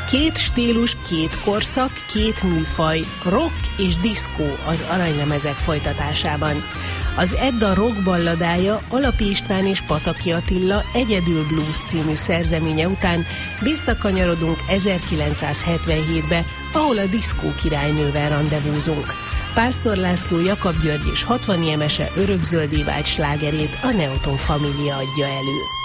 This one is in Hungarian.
Két stílus, két korszak, két műfaj, rock és diszkó az aranylemezek folytatásában. Az Edda rock balladája Alapi István és Pataki Attila Egyedül Blues című szerzeménye után visszakanyarodunk 1977-be, ahol a diszkó királynővel randevúzunk. Pásztor László, Jakab György és 60 Jemese örökzöldé vált slágerét a Neoton Família adja elő.